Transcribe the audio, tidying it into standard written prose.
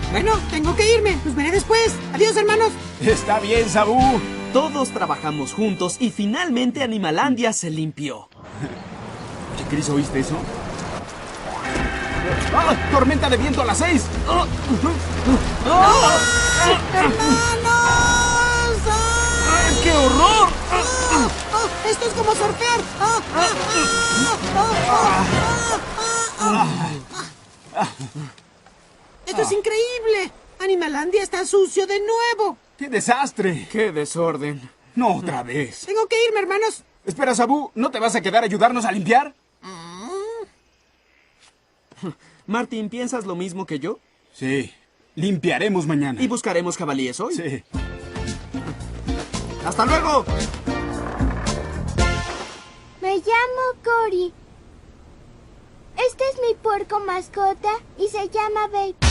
Bueno, tengo que irme. Los veré después. Adiós, hermanos. Está bien, Sabú. Todos trabajamos juntos y finalmente Animalandia se limpió. Oye, Chris, ¿oíste eso? ¡Ah! ¡Tormenta de viento a las 6! ¡Hermanos! ¡Qué horror! ¡Esto es como surfear! ¡Esto es increíble! Animalandia está sucio de nuevo. ¡Qué desastre! ¡Qué desorden! No otra vez. Tengo que irme, hermanos. Espera, Sabú, ¿no te vas a quedar a ayudarnos a limpiar? Martín, ¿piensas lo mismo que yo? Sí. Limpiaremos mañana. ¿Y buscaremos jabalíes hoy? Sí. ¡Hasta luego! Me llamo Cory. Este es mi puerco mascota y se llama Babe.